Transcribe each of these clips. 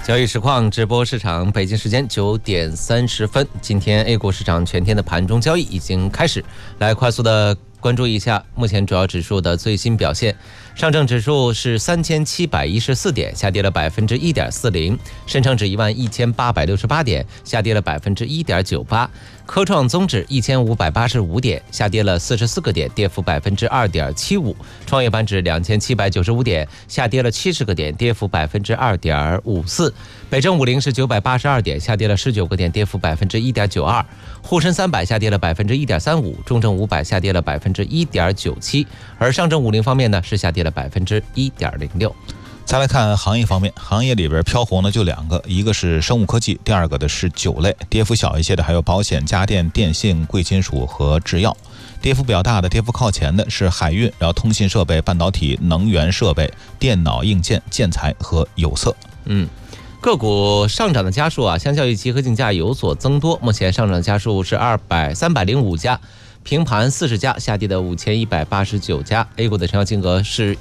交易实况直播市场，北京时间9点30分。今天 A 股市场全天的盘中交易已经开始，来快速的关注一下目前主要指数的最新表现。上证指数是3714点，下跌了1.40%；深成指11868点，下跌了1.98%；科创综指1585点，下跌了44个点，跌幅2.75%；创业板指2795点，下跌了70个点，跌幅2.54%；北证50是982点，下跌了19个点，跌幅1.92%；沪深300下跌了1.35%，中证500下跌了1.97%，而上证50方面呢是下跌了1.06%。 再来看行业方面，行业里边飘红的就两个，一个是生物科技，第二个的是酒类。跌幅小一些的还有保险、家电、电信、贵金属和制药。跌幅比较大的、跌幅靠前的是海运，然后通信设备、半导体、能源设备、电脑硬件、建材和有色。 个股上涨的家数相较于集合竞价有所增多，目前上涨家数是305家，平盘40家，下跌的5189家。A 股的成交金额是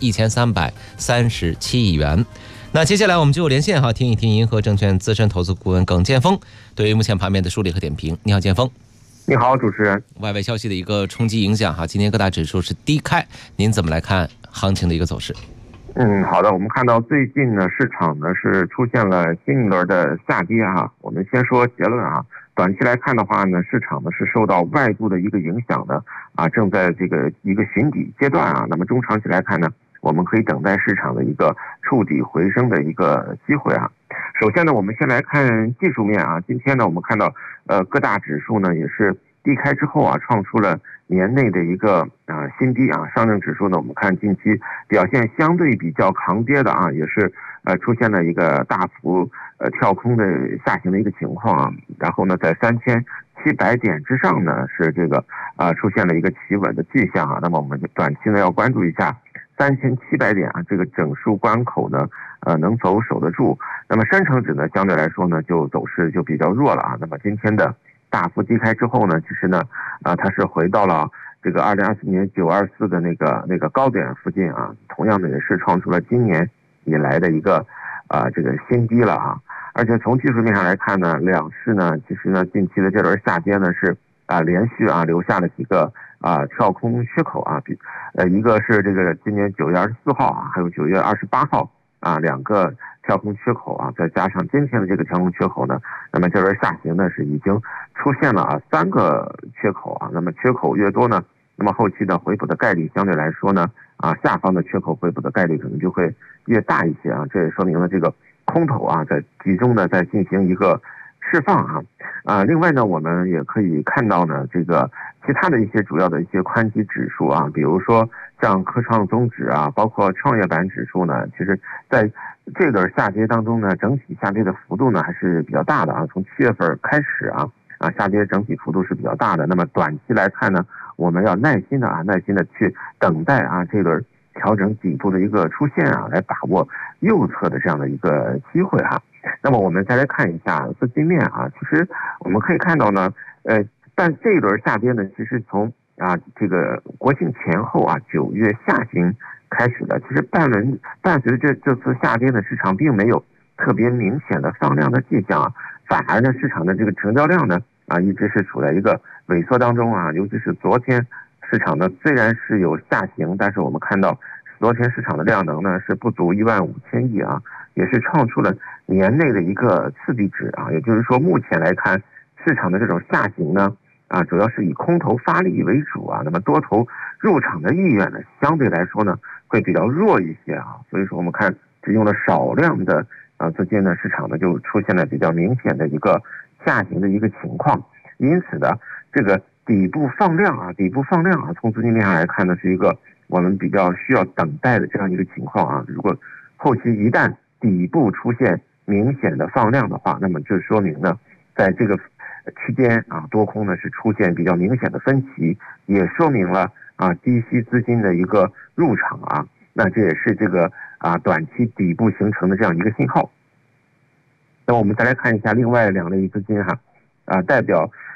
1337亿元。那接下来我们就连线听一听银河证券资深投资顾问耿建峰对于目前盘面的梳理和点评。你好，建峰。 你好，主持人。 外围消息的一个冲击影响今天各大指数是低开，您怎么来看行情的一个走势？ 好的，我们看到最近呢，市场呢是出现了新一轮的下跌我们先说结论短期来看的话呢，市场呢是受到外部的一个影响的正在这个一个寻底阶段那么中长期来看呢，我们可以等待市场的一个触底回升的一个机会首先呢，我们先来看技术面今天呢，我们看到各大指数呢也是低开之后创出了年内的一个新低上证指数呢，我们看近期表现相对比较抗跌的也是出现了一个大幅跳空的下行的一个情况然后呢，在3700点之上呢是这个出现了一个企稳的迹象那么我们短期呢要关注一下3700点这个整数关口呢能守得住。那么深成指呢相对来说呢就走势就比较弱了那么今天的大幅低开之后呢，其实呢它是回到了这个2024年924的那个高点附近同样的也是创出了今年以来的一个这个新低了而且从技术面上来看呢，两市呢其实呢近期的这轮下跌呢是连续留下了几个跳空缺口一个是这个今年9月24号还有9月28号两个跳空缺口再加上今天的这个跳空缺口呢，那么这轮下行呢是已经出现了3个缺口那么缺口越多呢，那么后期的回补的概率相对来说呢下方的缺口回补的概率可能就会越大一些这也说明了这个空头在集中的在进行一个释放另外呢，我们也可以看到呢，这个其他的一些主要的一些宽基指数比如说像科创综指包括创业板指数呢，其实在这轮下跌当中呢，整体下跌的幅度呢还是比较大的从7月份开始下跌整体幅度是比较大的。那么短期来看呢，我们要耐心的去等待这轮调整底部的一个出现来把握右侧的这样的一个机会那么我们再来看一下资金面其实我们可以看到呢但这一轮下跌呢，其实从这个国庆前后9月下旬开始的，其实伴随着这次下跌呢，市场并没有特别明显的放量的迹象反而呢市场的这个成交量呢一直是处在一个萎缩当中尤其是昨天市场呢虽然是有下行，但是我们看到昨天市场的量能呢是不足15000亿也是创出了年内的一个次低值也就是说目前来看市场的这种下行呢主要是以空头发力为主那么多头入场的意愿呢相对来说呢会比较弱一些所以说我们看只用了少量的资金呢市场呢就出现了比较明显的一个下行的一个情况。因此呢这个底部放量从资金面上来看呢是一个我们比较需要等待的这样一个情况如果后期一旦底部出现明显的放量的话，那么就说明呢在这个区间多空呢是出现比较明显的分歧，也说明了低吸资金的一个入场那这也是这个短期底部形成的这样一个信号。那么我们再来看一下另外2类资金代表